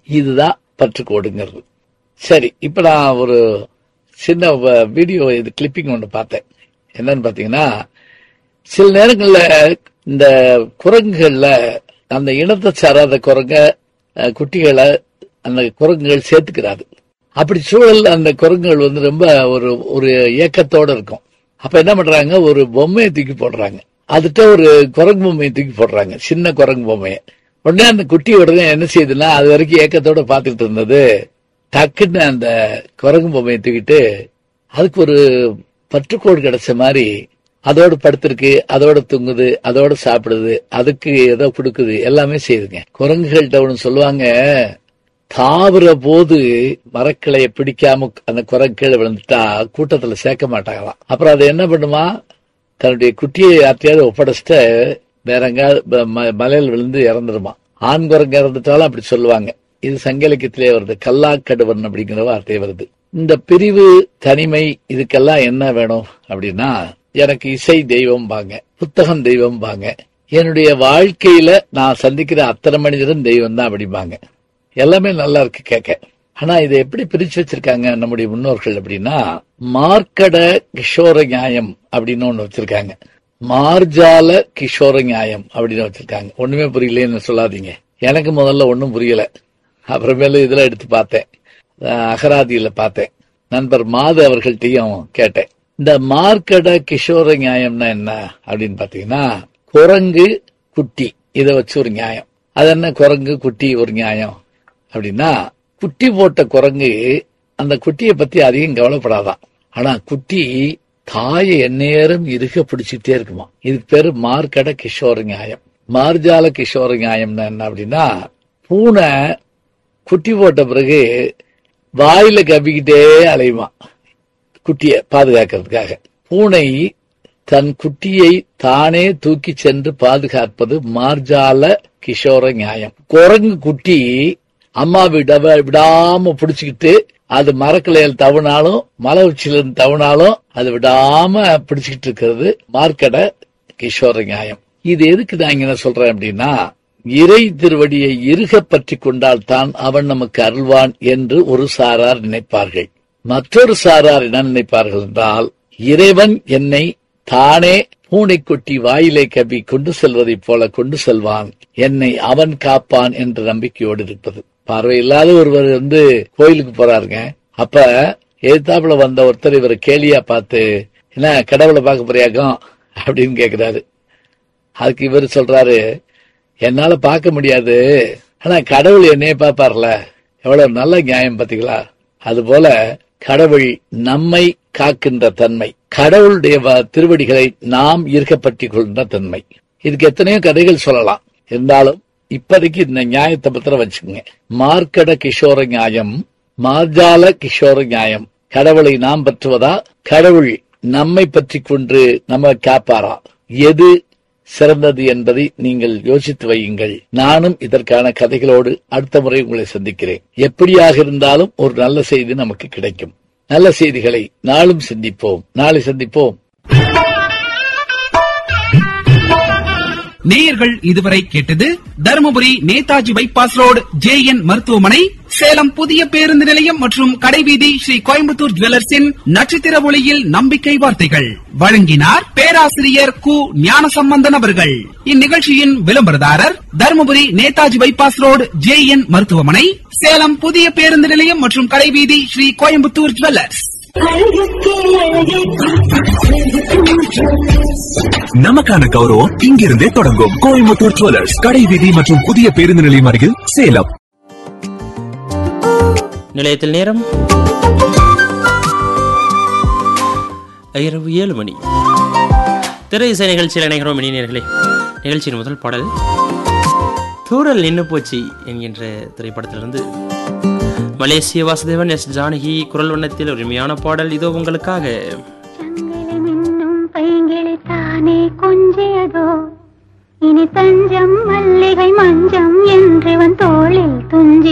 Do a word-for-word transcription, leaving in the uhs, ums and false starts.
இதுதான் பற்றுக்கோடுங்கிறது. சரி, இப்ப நான் ஒரு சின்ன வீடியோ இது கிளிப்பிங் ஒன்று பார்த்தேன். என்னன்னு பாத்தீங்கன்னா, சில நேரங்கள்ல இந்த குரங்குகள்ல அந்த இனத்தை சாராத குரங்க குட்டிகளை அந்த குரங்குகள் சேர்த்துக்கிறாரு. அப்படி சூழல் அந்த குரங்குகள் வந்து ரொம்ப ஒரு ஒரு ஏக்கத்தோட இருக்கும். அப்ப என்ன பண்றாங்க, ஒரு பொம்மையை தூக்கி போடுறாங்க. அதுட்ட ஒரு குரங்கு பொம்மையை தூக்கி போடுறாங்க, சின்ன குரங்கு பொம்மையை. உடனே அந்த குட்டி உடனே என்ன செய்யுதுன்னா, அது வரைக்கும் ஏக்கத்தோட பாத்துக்கிட்டு இருந்தது டக்குன்னு அந்த குரங்கு பொம்மையை தூக்கிட்டு அதுக்கு ஒரு பற்றுக்கோடு கிடைச்ச மாதிரி அதோட படுத்திருக்கு, அதோட தூங்குது, அதோட சாப்பிடுது, அதுக்கு ஏதோ கொடுக்குது, எல்லாமே செய்யுதுங்க. குரங்குகள்கிட்ட ஒண்ணு சொல்லுவாங்க, தாவுற போது மரக்கிளைய பிடிக்காம அந்த குரங்கு கீழே விழுந்துட்டா கூட்டத்துல சேர்க்க மாட்டாங்களாம். அப்புறம் அது என்ன பண்ணுமா, தன்னுடைய குட்டியை யார்ட்டையாவது ஒப்படைச்சிட்டு வேற எங்காவது மலையில் விழுந்து இறந்துருமா. ஆண் குரங்கு இறந்துட்டாலும் அப்படி சொல்லுவாங்க. இது சங்க இலக்கியத்திலே வருது, கல்லாக்கடுவன் அப்படிங்கிற வார்த்தை வருது. இந்த பிரிவு, தனிமை, இதுக்கெல்லாம் என்ன வேணும் அப்படின்னா, எனக்கு இசை தெய்வம் பாங்க, புத்தகம் தெய்வம் பாங்க, என்னுடைய வாழ்க்கையில நான் சந்திக்கிற அத்தனை மனிதரும் தெய்வம் தான் அப்படிம்பாங்க. எல்லாமே நல்லா இருக்கு கேட்க. ஆனா இதை எப்படி பிரிச்சு வச்சிருக்காங்க நம்முடைய முன்னோர்கள் அப்படின்னா, மார்க்கட கிஷோர நியாயம் அப்படின்னு ஒண்ணு வச்சிருக்காங்க, மார்ஜால கிஷோர நியாயம் அப்படின்னு வச்சிருக்காங்க. ஒண்ணுமே புரியலன்னு சொல்லாதீங்க, எனக்கு முதல்ல ஒன்னும் புரியல. அப்புறமேல இதுல எடுத்து பார்த்தேன், அகராதியில பார்த்தேன், நண்பர் மாது அவர்கள்ட்டையும் கேட்டேன். இந்த மார்க்கட கிஷோர நியாயம்னா என்ன அப்படின்னு பாத்தீங்கன்னா, குரங்கு குட்டி இத வச்சு ஒரு நியாயம். அது என்ன குரங்கு குட்டி ஒரு நியாயம் அப்படின்னா, குட்டி போட்ட குரங்கு அந்த குட்டியை பத்தி அதிகம் கவலைப்படாதான். ஆனா குட்டி தாயை எந்நேரம் இருக பிடிச்சிட்டே இருக்குமா. இதுக்கு பேரு மார்க்கட கிஷோர நியாயம். மார்ஜால கிஷோர நியாயம்னா என்ன அப்படின்னா, பூனை குட்டி போட்ட பிறகு வாயில கப்பிக்கிட்டே அலையுமா குட்டிய பாதுகாக்கிறதுக்காக. பூனை தன் குட்டியை தானே தூக்கி சென்று பாதுகாப்பது மார்ஜால கிஷோர நியாயம். குரங்கு குட்டி அம்மா விட விடாம பிடிச்சுக்கிட்டு அது மரக்கிளையில் தவணாலும் மலை உச்சியிலிருந்து தவணாலும் அது விடாம பிடிச்சுக்கிட்டு இருக்கிறது மார்க்கட கிஷோர நியாயம். இது எதுக்கு நான் இங்க சொல்றேன் அப்படின்னா, இறை திருவடியை இறுக பற்றி கொண்டால் தான் அவன் நமக்கு அருள்வான் என்று ஒரு சாரார் நினைப்பார்கள். மற்றொரு சாரார் என்ன நினைப்பார்கள் என்றால், இறைவன் என்னை தானே பூனை கொட்டி வாயிலை கவி கொண்டு செல்வதைப் போல கொண்டு செல்வான், என்னை அவன் காப்பான் என்ற நம்பிக்கையோடு இருப்பது. பார்வை இல்லாத ஒருவர் வந்து கோயிலுக்கு போறாருங்க. அப்ப எதிர்த்தாப்புல வந்த ஒருத்தர் இவரை கேலியா பார்த்து, என்ன கடவுளை பார்க்க போறியாக்கும் அப்படின்னு கேக்குறாரு. அதுக்கு இவர் சொல்றாரு, என்னால பார்க்க முடியாது, ஆனா கடவுள் என்னைய பாப்பார்ல, எவ்வளவு நல்ல நியாயம் பாத்தீங்களா. அது போல கடவுள் நம்மை காக்கின்ற தன்மை, கடவுளுடைய திருவடிகளை நாம் ஈர்க்கப்பட்டி கொள்கின்ற தன்மை. இதுக்கு எத்தனையோ கதைகள் சொல்லலாம். இருந்தாலும் இப்போதைக்கு இந்த நியாயத்தை பத்திரம் வச்சுக்கோங்க. மார்க்கட கிஷோர நியாயம், மார்ஜால கிஷோர நியாயம். கடவுளை நாம் பற்றுவதா, கடவுள் நம்மை பற்றி கொண்டு நம்ம காப்பாரா, எது சிறந்தது என்பதை நீங்கள் யோசித்து வையுங்கள். நானும் இதற்கான கதைகளோடு அடுத்த முறை உங்களை சந்திக்கிறேன். எப்படியாக இருந்தாலும் ஒரு நல்ல செய்தி நமக்கு கிடைக்கும். நல்ல செய்திகளை நாளும் சிந்திப்போம், நாளை சந்திப்போம். நேயர்கள் இதுவரை கேட்டது Dharmapuri Netaji bypass road J N மருத்துவமனை, சேலம் புதிய பேருந்து நிலையம் மற்றும் கடைவீதி ஸ்ரீ கோயம்புத்தூர் ஜுவல்லர்ஸின் நட்சத்திர ஒளியில் நம்பிக்கை வார்த்தைகள். வழங்கினார் பேராசிரியர் கு ஞானசம்பந்தன் அவர்கள். இந்நிகழ்ச்சியின் விளம்பரதாரர் Dharmapuri Netaji bypass road J N மருத்துவமனை, சேலம் புதிய பேருந்து நிலையம் மற்றும் கடைவீதி ஸ்ரீ கோயம்புத்தூர் ஜுவல்லர்ஸ். நமக்கான கௌரவம் இங்கிருந்தே தொடங்கும். கோயம்புத்தூர் ஜுவல்லர்ஸ், கடைவீதி மற்றும் புதிய பேருந்து நிலையம் அருகில், சேலம். நிலையத்தில் நேரம் இரவு ஏழு மணி. திரை இசை நிகழ்ச்சியில் இணைகிறோம் இணையர்களே. நிகழ்ச்சியின் முதல் பாடல் தூரல் நின்று போச்சு என்கின்ற திரைப்படத்திலிருந்து மலேசிய வாசுதேவன், எஸ் ஜானகி குரல் வண்ணத்தில் உரிமையான பாடல் இதோ உங்களுக்காக. தானே கொஞ்சியதோ இனி தஞ்சம் மல்லிகை மஞ்சம் என்றவன் தோளில் துஞ்சி